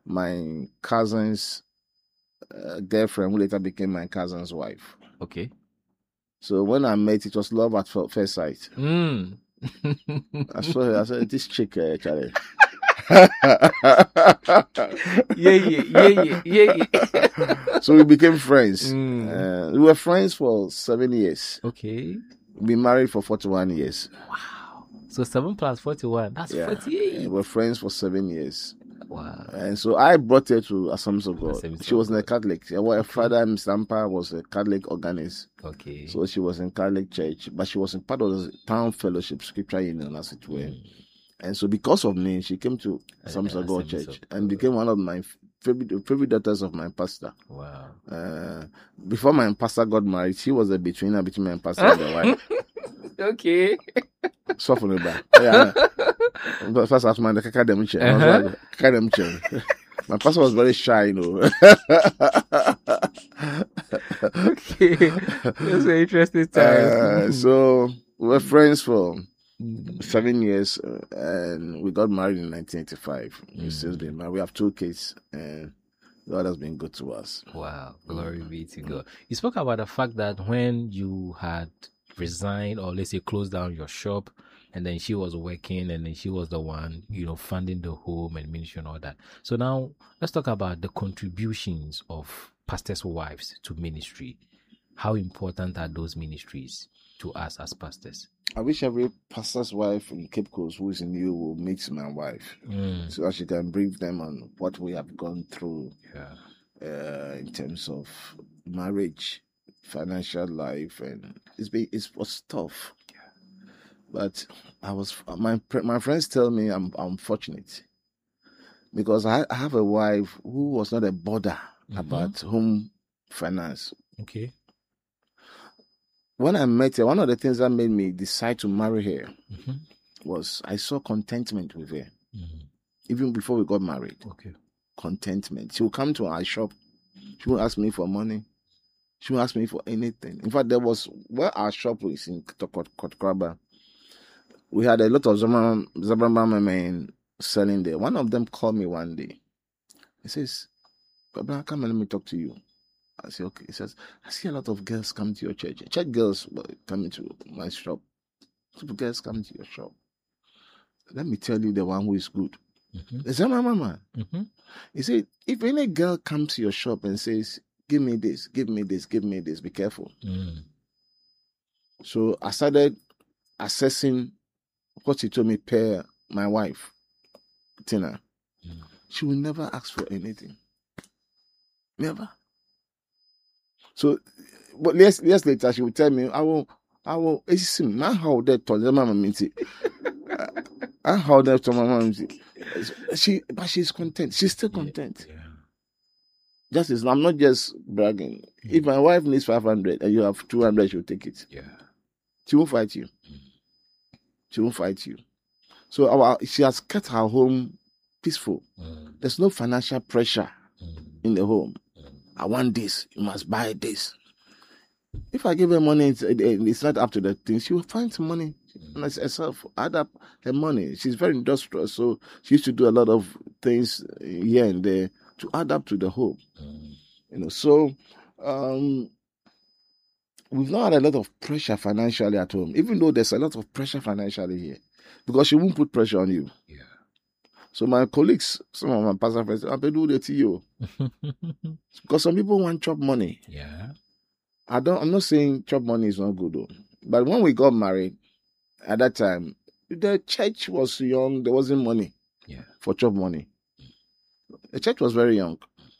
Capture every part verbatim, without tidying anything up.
my cousin's uh, girlfriend, who later became my cousin's wife. Okay. So when I met, it was love at first sight. Mm. I saw her. I said, "This chick, uh, Charlie." yeah, yeah, yeah, yeah, yeah. So we became friends. Mm. Uh, we were friends for seven years. Okay. We been married for forty-one years. Wow. So seven plus forty-one, that's Yeah. forty-eight. We were friends for seven years. Wow. And so I brought her to Assemblies of God. Assemblies She of was in a God. Catholic. Her Okay. father, Mister Ampa, was a Catholic organist. Okay. So she was in Catholic church, but she was in part of the town fellowship, scripture union, as it were. Mm. And so because of me, she came to Uh, Assemblies of God Assemblies church of and God. became one of my favorite, favorite daughters of my pastor. Wow. Uh, before my pastor got married, she was a betweener between my pastor and the wife. Okay. So for me back. Yeah. But first after my the kaka dem chair. I was Uh-huh. like, kaka dem chair. My pastor was very shy, you know. Okay. That's an interesting time. Uh, so we were friends for Mm. seven years, uh, and we got married in nineteen eighty-five. We've Mm. since been married. We have two kids, and God has been good to us. Wow, glory be to God. You spoke about the fact that when you had resigned, or let's say closed down your shop, and then she was working, and then she was the one, you know, funding the home and ministry and all that. So now let's talk about the contributions of pastors' wives to ministry. How important are those ministries to us as pastors? I wish every pastor's wife in Cape Coast who is in you will meet my wife, Mm. so that she can brief them on what we have gone through. Yeah. Uh, in terms of marriage, financial life, and it's been it was tough. Yeah. But I was my my friends tell me I'm I'm fortunate because I, I have a wife who was not a bother Mm-hmm. about home finance. Okay. When I met her, one of the things that made me decide to marry her Mm-hmm. was I saw contentment with her, Mm-hmm. even before we got married. Okay. Contentment. She would come to our shop. She would ask me for money. She would ask me for anything. In fact, there was where our shop is in Kotraba. We had a lot of Zabamba men selling there. One of them called me one day. He says, "Baba, come and let me talk to you." I said, "Okay." He says, "I see a lot of girls come to your church. Church girls coming to my shop. Super girls come to your shop. Let me tell you the one who is good." Mm-hmm. He said, "Mama." Mm-hmm. He said, "If any girl comes to your shop and says, 'Give me this, give me this, give me this,' be careful." Mm. So I started assessing what he told me per my wife, Tina. Mm. She will never ask for anything. Never. So, but years, years later, she would tell me, I will, I will, it's man how that to the mama minty. I how that to my mama minty. She, but she's content. She's still content. Yeah. Yeah. Just as I'm not just bragging. Mm. If my wife needs five hundred and you have two hundred, she'll take it. Yeah. She won't fight you. Mm. She won't fight you. So our, she has kept her home peaceful. Mm. There's no financial pressure mm. in the home. Mm. I want this. You must buy this. If I give her money, it's, it's not up to the thing. She will find some money mm. herself. Add up her money. She's very industrious, so she used to do a lot of things here and there to add up to the home. Mm. You know, so um, we've not had a lot of pressure financially at home, even though there's a lot of pressure financially here, because she won't put pressure on you. Yeah. So my colleagues, some of my pastor friends, I do the T O because some people want chop money. Yeah. I don't. I'm not saying chop money is not good though, but when we got married, at that time, the church was young. There wasn't money. Yeah. For chop money. The church was very young,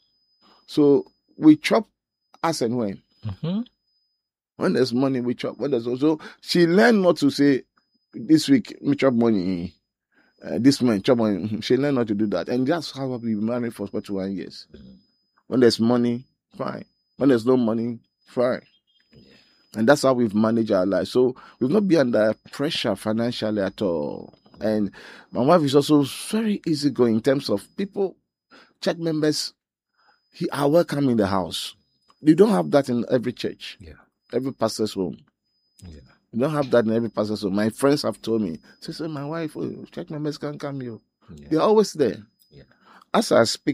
so we chop as and when. Mm-hmm. When there's money, we chop. When there's also, she learned not to say, "This week we chop money." Uh, this man, chop money. She learned not to do that, and that's how we've been married for forty-one years. Mm-hmm. When there's money, fine. When there's no money, fine. Yeah. And that's how we've managed our life. So we've not been under pressure financially at all. Mm-hmm. And my wife is also very easygoing in terms of people, church members, he are welcome in the house. You don't have that in every church. Yeah. Every pastor's home. Yeah. You don't have that in every pastor's home. My friends have told me, say, my wife, oh, church members can come here. Yeah. They're always there. Yeah. As I speak,